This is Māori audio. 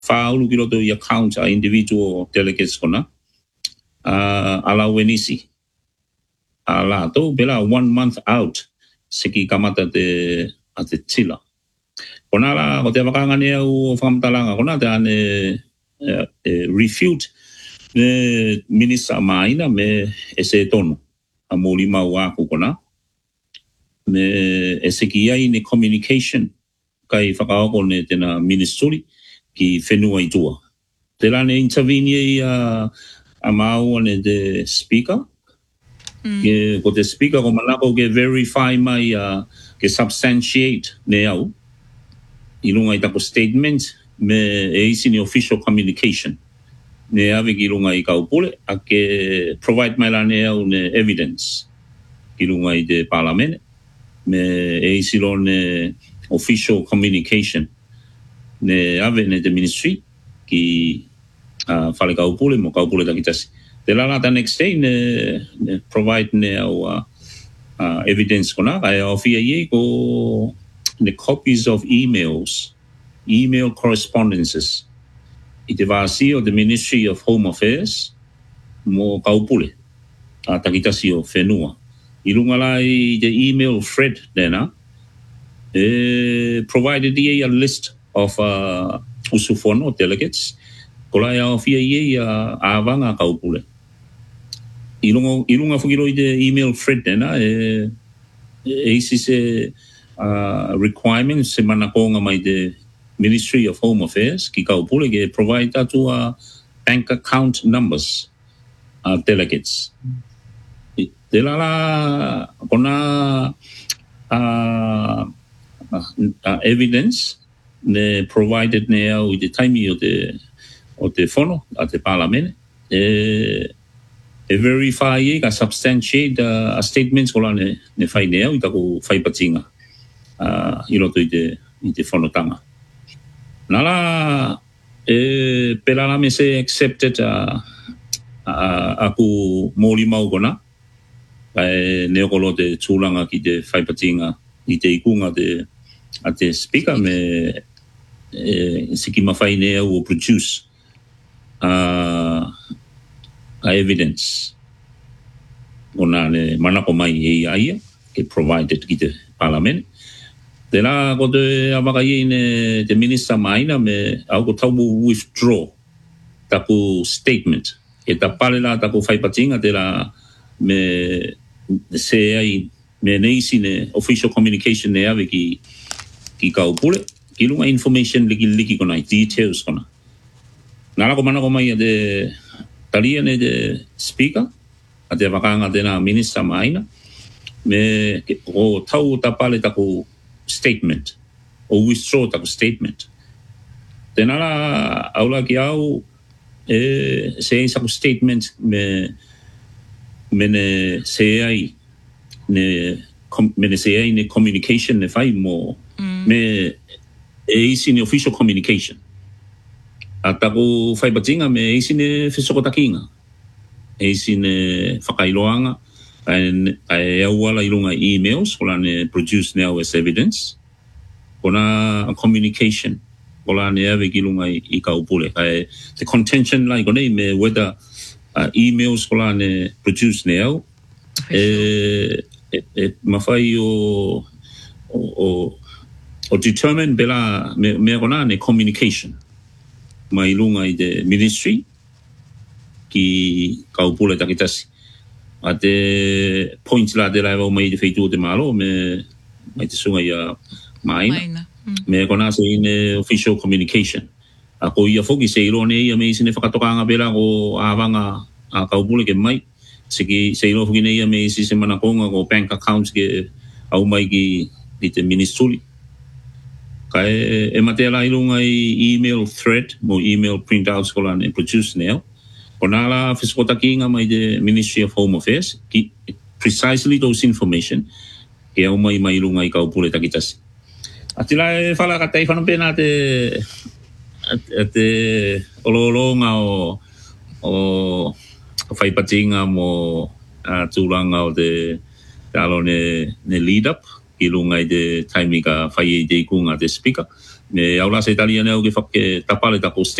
Faulu kilo to ya count individual delegates kona. Ala wenisi. Ala to bela 1 month out. Siki kamata te ate tila. Kona la ko te makanga ne u famtalanga kona te ane refute ne minister maina me ese tono a molima wa kona me ese kia in communication kai whakaoko ne tena ministry ki whenua i tua. Te rane intervene a mau ane the speaker. Ko te speaker ko manako ke verify mai ke substantiate ne au. I runga i tako statement me e isi ni official communication. Ne ave ki runga i kaupule a ke provide mai la ne au ne evidence. Ki runga i te parliament me e isi lo ne official communication. Ne ave ne te ministry ki whale kaupule mo kaupule takitasi. Te la the next day ne provide ne au evidence kona kai ofia ye ko the copies of email correspondences. I te vasi o the Ministry of Home Affairs mo kaupule takitasi o whenua. I runga lai the email thread dena provided a list of usufono delegates. Kola ya ofia ye avanga kaupule. Ilunga fukiro i the email thread dena isi se requirements se manakonga mai the Ministry of Home Affairs ki kaupule ke provide to bank account numbers delegates. Te la kona evidence ne provided ne au the time o te fono at the parliament verify ka substantiate statements kola ne fai ne au i tako fai patinga i roto i te fono tanga. Nala pelala me se accepted aku moli mau kona ne kolo te tūlanga ki te fai patinga i te ikunga te speaker me siki mawhai ne au produce evidence ona ne manako mai e aia ke provided ki te parliament. Te la ko te awaka i ne te minister maina me au ko tau withdraw taku statement. E ta pale la taku whai patinga te la me se ai me neisi ne official communication ne ave ki kaupule. Ki lunga information liki kona i details kona. Nala ko manako mai de talia ne de speaker a te wakanga tena minister maina me o tau ta pale taku statement o withdraw taku statement. Tena la aula ki au se saku statement me ne se ai ne communication ne fai mo me isi ne official communication. Atako fai batinga me isi ne fisokotakinga. Isi ne whakailoanga ai awala ilunga emails kola ne produce now as evidence. Kona communication kola ne ave ilunga I kaupule. The contention like kone me whether emails kola ne produce now mawhai o determine bela me kona ne communication. Mai lunga I the ministry ki kaupule takitasi. A te points la de la mai de feitu te malo me mai te sunga ia maina. Me kona se in official communication. A ko ia foki se irone ia me sine whakatokanga bela ko awanga a kaupule ke mai. Siki se iro foki ne ia me isi se manakonga ko bank accounts ke au mai ki te ministry. Kai mate la ilunga I email thread mo email printouts kola ne produce now. Kona la fiskotakinga mai the Ministry of Home Affairs ki precisely those information ke au mai ilunga I kaupule takitasi. Atila fala katai fana pena te ololonga o fai patinga mo tūlanga o te alo ne lead up ilunga I te taimi ka whai te ikunga te speaker me aula se italiano ke fakke tapale tapo